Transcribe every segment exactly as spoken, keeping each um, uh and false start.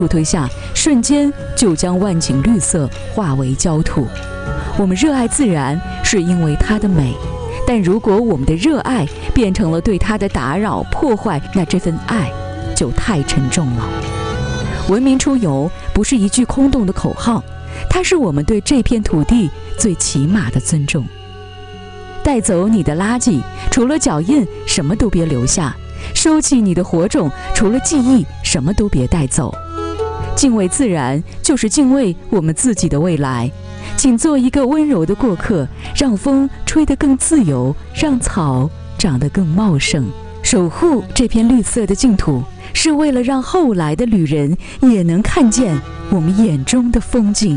助推下，瞬间就将万顷绿色化为焦土。我们热爱自然，是因为它的美，但如果我们的热爱变成了对它的打扰、破坏，那这份爱就太沉重了。文明出游不是一句空洞的口号，它是我们对这片土地最起码的尊重。带走你的垃圾，除了脚印，什么都别留下；收起你的火种，除了记忆，什么都别带走。敬畏自然，就是敬畏我们自己的未来。请做一个温柔的过客，让风吹得更自由，让草长得更茂盛。守护这片绿色的净土，是为了让后来的旅人也能看见我们眼中的风景。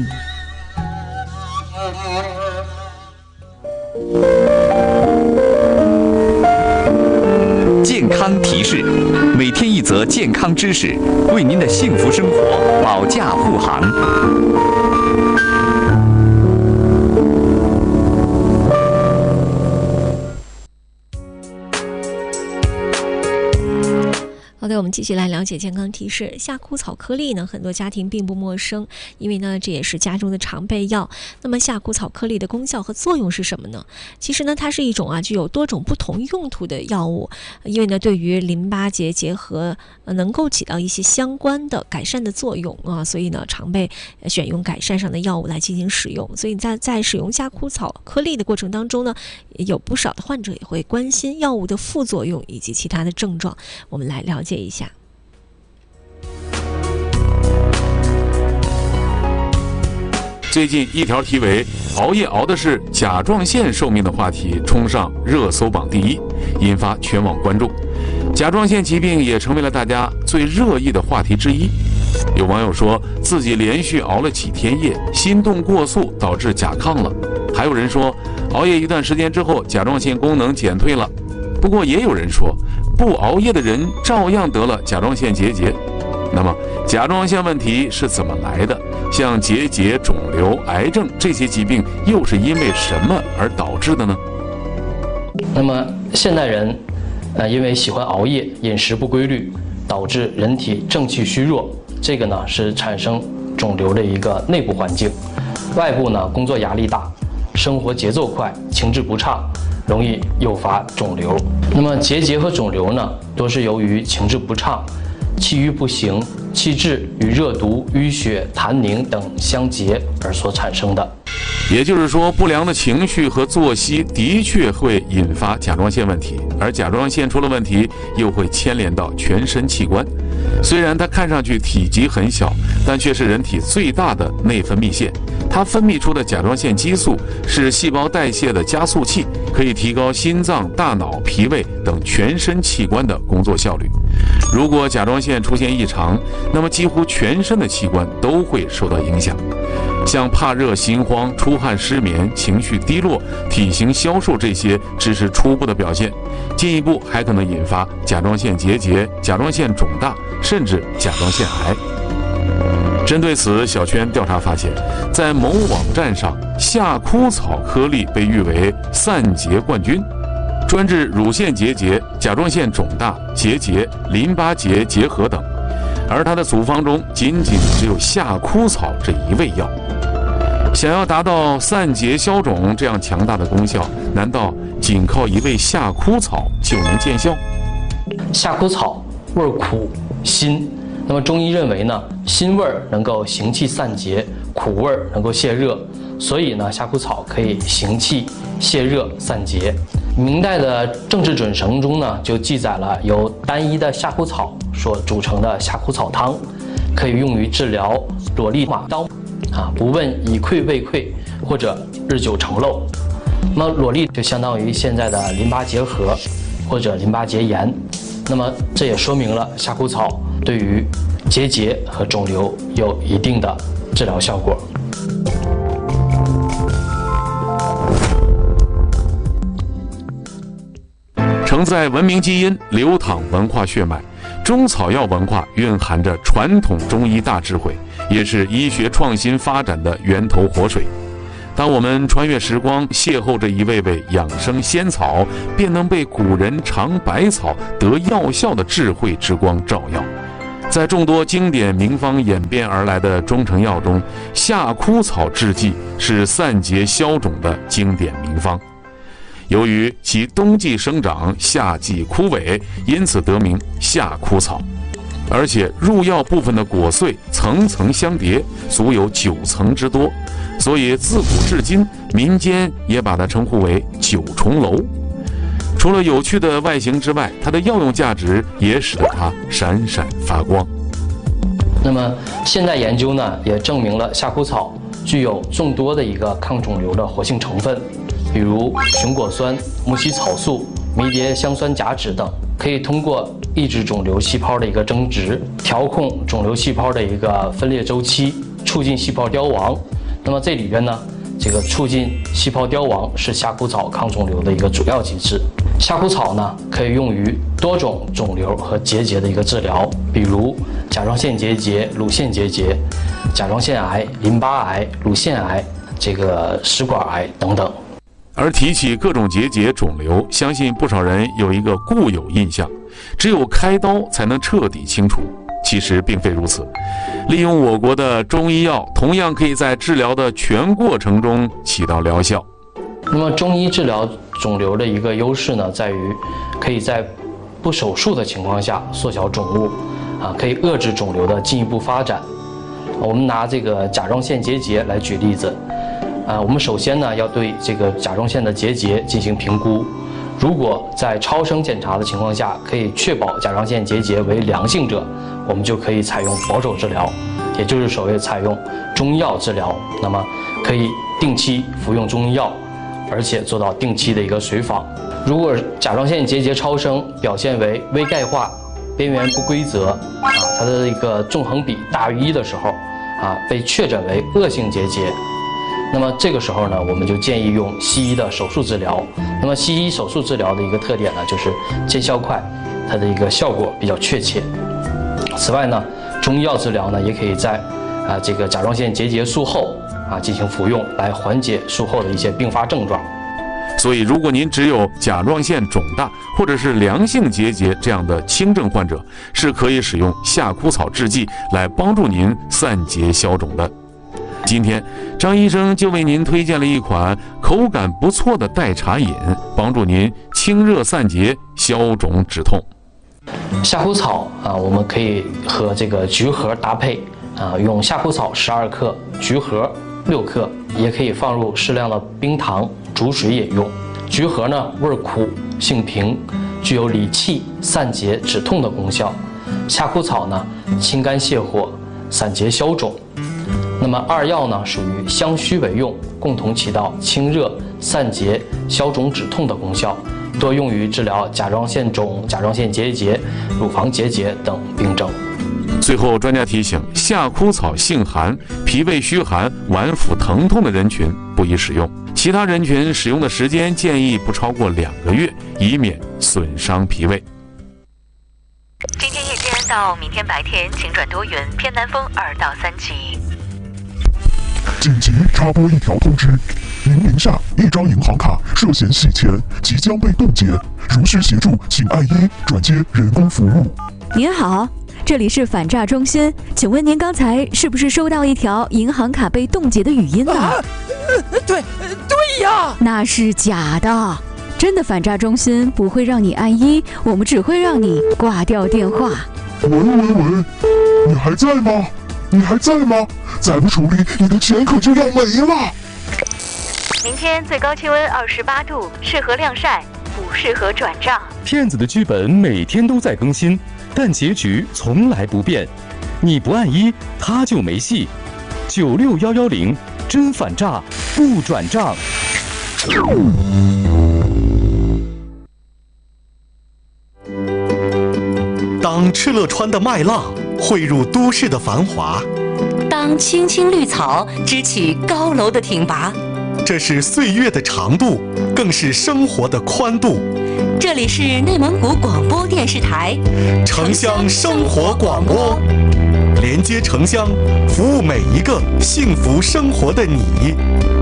健康提示，每天一则健康知识，为您的幸福生活保驾护航。 好的，我们继续来了解健康提示。夏枯草颗粒呢，很多家庭并不陌生，因为呢，这也是家中的常备药。那么夏枯草颗粒的功效和作用是什么呢？其实呢，它是一种啊具有多种不同用途的药物，因为呢，对于淋巴结结核、呃、能够起到一些相关的改善的作用啊，所以呢，常被选用改善上的药物来进行使用。所以在在使用夏枯草颗粒的过程当中呢，有不少的患者也会关心药物的副作用以及其他的症状。我们来了解一下。 最近一条题为“熬夜熬的是甲状腺寿命”的话题冲上热搜榜第一，引发全网关注。甲状腺疾病也成为了大家最热议的话题之一。有网友说自己连续熬了几天夜，心动过速导致甲亢了。还有人说熬夜一段时间之后，甲状腺功能减退了。不过也有人说，不熬夜的人照样得了甲状腺结节。那么甲状腺问题是怎么来的？像结节、肿瘤、癌症这些疾病又是因为什么而导致的呢？ 那么现代人呃因为喜欢熬夜，饮食不规律，导致人体正气虚弱，这个呢是产生肿瘤的一个内部环境。外部呢工作压力大，生活节奏快，情志不畅，容易诱发肿瘤。那么结节和肿瘤呢，都是由于情志不畅、气郁不行、气滞与热毒、淤血、痰凝等相结而所产生的。 也就是说，不良的情绪和作息的确会引发甲状腺问题，而甲状腺出了问题，又会牵连到全身器官。虽然它看上去体积很小，但却是人体最大的内分泌腺。它分泌出的甲状腺激素是细胞代谢的加速器，可以提高心脏、大脑、脾胃等全身器官的工作效率。如果甲状腺出现异常，那么几乎全身的器官都会受到影响。像怕热、心慌、出汗、失眠、情绪低落、体型消瘦，这些只是初步的表现，进一步还可能引发甲状腺结节、甲状腺肿大，甚至甲状腺癌。针对此，小圈调查发现，在某网站上，夏枯草颗粒被誉为散结冠军，专治乳腺结节、甲状腺肿大、结节、淋巴结结核等，而它的组方中仅仅只有夏枯草这一味药。想要达到散结消肿这样强大的功效，难道仅靠一味夏枯草就能见效？ 夏枯草味苦辛，那么中医认为呢，辛味能够行气散结，苦味能够泄热，所以呢，夏枯草可以行气、泄热、散结。明代的政治准绳中呢，就记载了由单一的夏枯草所组成的夏枯草汤，可以用于治疗裸痢马刀啊，不问以溃未溃，或者日久成漏。那么裸痢就相当于现在的淋巴结核或者淋巴结炎。那么这也说明了夏枯草对于结节和肿瘤有一定的治疗效果。 承载文明基因，流淌文化血脉，中草药文化蕴含着传统中医大智慧，也是医学创新发展的源头活水。当我们穿越时光，邂逅着一味味养生仙草，便能被古人尝百草得药效的智慧之光照耀。 在众多经典名方演变而来的中成药中，夏枯草制剂是散结消肿的经典名方。由于其冬季生长，夏季枯萎，因此得名夏枯草。而且入药部分的果穗层层相叠，足有九层之多，所以自古至今，民间也把它称呼为九重楼。除了有趣的外形之外，它的药用价值也使得它闪闪发光。 那么现代研究呢，也证明了夏枯草具有众多的一个抗肿瘤的活性成分，比如熊果酸、木犀草素、迷迭香酸甲酯等，可以通过抑制肿瘤细胞的一个增殖，调控肿瘤细胞的一个分裂周期，促进细胞凋亡。那么这里边呢，这个促进细胞凋亡是夏枯草抗肿瘤的一个主要机制。夏枯草呢，可以用于多种肿瘤和结节的一个治疗，比如甲状腺结节、乳腺结节、甲状腺癌、淋巴癌、乳腺癌、这个食管癌等等。 而提起各种结节肿瘤，相信不少人有一个固有印象，只有开刀才能彻底清除。其实并非如此，利用我国的中医药，同样可以在治疗的全过程中起到疗效。 那么中医治疗肿瘤的一个优势呢，在于可以在不手术的情况下缩小肿物，啊，可以遏制肿瘤的进一步发展。我们拿这个甲状腺结节来举例子。啊，我们首先呢要对这个甲状腺的结节进行评估，如果在超声检查的情况下可以确保甲状腺结节为良性者，我们就可以采用保守治疗，也就是所谓采用中医药治疗。那么可以定期服用中医药，而且做到定期的一个随访。如果甲状腺结节超声表现为微钙化、边缘不规则，啊，它的一个纵横比大于一的时候，啊，被确诊为恶性结节。那么这个时候呢，我们就建议用西医的手术治疗。那么西医手术治疗的一个特点呢，就是见效快，它的一个效果比较确切。此外呢，中医药治疗呢，也可以在啊这个甲状腺结节术后啊进行服用，来缓解术后的一些并发症状。 所以，如果您只有甲状腺肿大或者是良性结节这样的轻症患者，是可以使用夏枯草制剂来帮助您散结消肿的。今天，张医生就为您推荐了一款口感不错的代茶饮，帮助您清热散结、消肿止痛。 夏枯草啊，我们可以和这个橘核搭配啊，用夏枯草十二克，橘核六克，也可以放入适量的冰糖煮水饮用。橘核呢，味苦，性平，具有理气、散结、止痛的功效。夏枯草呢，清肝泻火、散结消肿。那么二药呢，属于相须为用，共同起到清热、散结、消肿止痛的功效，多用于治疗甲状腺肿、甲状腺结节、乳房结节等病症。 最后，专家提醒：夏枯草性寒，脾胃虚寒、脘腹疼痛的人群不宜使用，其他人群使用的时间建议不超过两个月，以免损伤脾胃。 今天夜间到明天白天，晴转多云，偏南风二到三级。 紧急插播一条通知：您名下一张银行卡涉嫌洗钱，即将被冻结，如需协助，请按一转接人工服务。 您好，这里是反诈中心，请问您刚才是不是收到一条银行卡被冻结的语音呢？ 啊，对对呀， 那是假的。真的反诈中心不会让你按一，我们只会让你挂掉电话。 喂喂喂，你还在吗？你还在吗？再不处理，你的钱可就要没了。 明天最高气温二十八度，适合晾晒，不适合转账。 骗子的剧本每天都在更新，但结局从来不变。你不按一，他就没戏。九六幺幺零，真反诈，不转账。 当敕勒川的麦浪汇入都市的繁华， 当青青绿草支起高楼的挺拔， 这是岁月的长度，更是生活的宽度。 这里是内蒙古广播电视台城乡生活广播，连接城乡，服务每一个幸福生活的你。